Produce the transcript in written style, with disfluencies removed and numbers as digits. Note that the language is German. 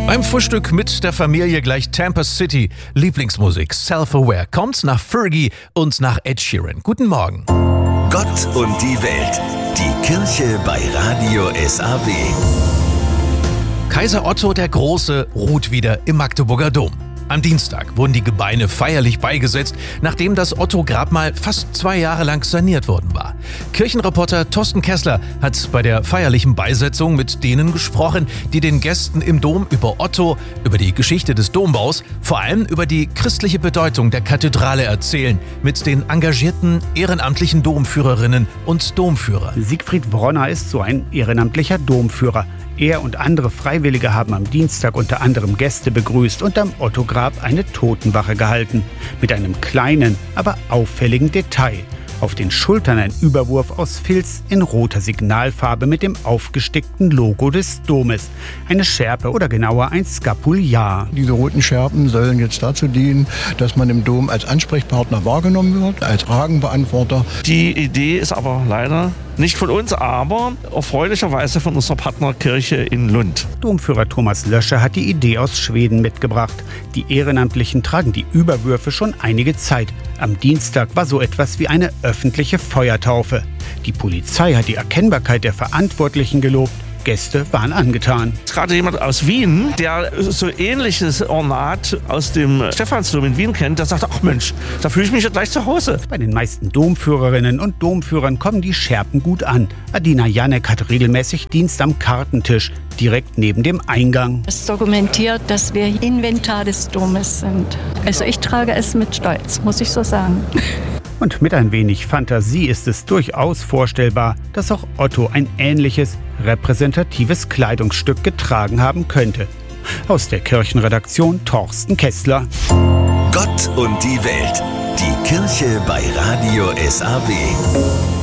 Beim Frühstück mit der Familie gleich Tampa City. Lieblingsmusik Self-Aware kommt nach Fergie und nach Ed Sheeran. Guten Morgen. Gott und die Welt. Die Kirche bei Radio SAW. Kaiser Otto der Große ruht wieder im Magdeburger Dom. Am Dienstag wurden die Gebeine feierlich beigesetzt, nachdem das Otto-Grabmal fast 2 Jahre lang saniert worden war. Kirchenreporter Thorsten Kessler hat bei der feierlichen Beisetzung mit denen gesprochen, die den Gästen im Dom über Otto, über die Geschichte des Dombaus, vor allem über die christliche Bedeutung der Kathedrale erzählen, mit den engagierten ehrenamtlichen Domführerinnen und Domführer. Siegfried Bronner ist so ein ehrenamtlicher Domführer. Er und andere Freiwillige haben am Dienstag unter anderem Gäste begrüßt und am Otto-Grab eine Totenwache gehalten. Mit einem kleinen, aber auffälligen Detail. Auf den Schultern ein Überwurf aus Filz in roter Signalfarbe mit dem aufgestickten Logo des Domes. Eine Schärpe oder genauer ein Skapuliar. Diese roten Schärpen sollen jetzt dazu dienen, dass man im Dom als Ansprechpartner wahrgenommen wird, als Fragenbeantworter. Die Idee ist aber leider nicht von uns, aber erfreulicherweise von unserer Partnerkirche in Lund. Domführer Thomas Löscher hat die Idee aus Schweden mitgebracht. Die Ehrenamtlichen tragen die Überwürfe schon einige Zeit. Am Dienstag war so etwas wie eine öffentliche Feuertaufe. Die Polizei hat die Erkennbarkeit der Verantwortlichen gelobt. Gäste waren angetan. Gerade jemand aus Wien, der so ähnliches Ornat aus dem Stephansdom in Wien kennt, der sagt, ach Mensch, da fühle ich mich ja gleich zu Hause. Bei den meisten Domführerinnen und Domführern kommen die Schärpen gut an. Adina Janek hat regelmäßig Dienst am Kartentisch, direkt neben dem Eingang. Es dokumentiert, dass wir Inventar des Domes sind. Also ich trage es mit Stolz, muss ich so sagen. Und mit ein wenig Fantasie ist es durchaus vorstellbar, dass auch Otto ein ähnliches, repräsentatives Kleidungsstück getragen haben könnte. Aus der Kirchenredaktion Thorsten Kessler. Gott und die Welt. Die Kirche bei Radio SAW.